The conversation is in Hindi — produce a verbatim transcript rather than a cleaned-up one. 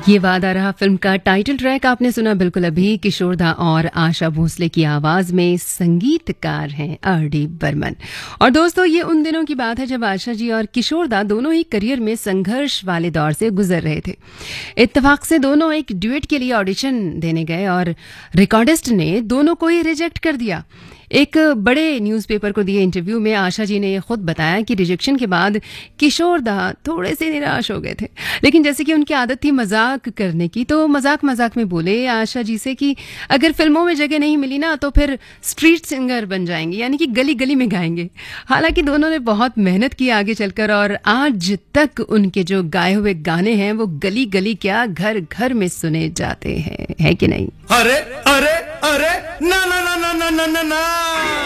ये वादा रहा फिल्म का टाइटल ट्रैक आपने सुना बिल्कुल अभी। किशोर दा और आशा भोसले की आवाज में संगीतकार हैं आर डी बर्मन। और दोस्तों, ये उन दिनों की बात है जब आशा जी और किशोर दा दोनों ही करियर में संघर्ष वाले दौर से गुजर रहे थे। इत्तेफाक से दोनों एक ड्यूएट के लिए ऑडिशन देने गए और रिकॉर्डिस्ट ने दोनों को ही रिजेक्ट कर दिया। एक बड़े न्यूज़पेपर को दिए इंटरव्यू में आशा जी ने खुद बताया कि रिजेक्शन के बाद किशोर दा थोड़े से निराश हो गए थे, लेकिन जैसे कि उनकी आदत थी मजाक करने की, तो मजाक मजाक में बोले आशा जी से कि अगर फिल्मों में जगह नहीं मिली ना तो फिर स्ट्रीट सिंगर बन जाएंगे, यानी कि गली गली में गाएंगे। हालांकि दोनों ने बहुत मेहनत की आगे चलकर और आज तक उनके जो गाए हुए गाने हैं वो गली गली क्या घर घर में सुने जाते हैं, है कि नहीं? अरे अरे अरे ना ना ना ना ना ना ना